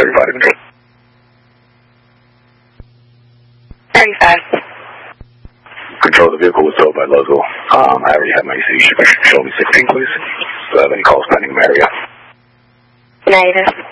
35 control. 35. Control, the vehicle was towed by local. I already have my ECU. Show me 16, please. Do I have any calls pending in the area? Negative.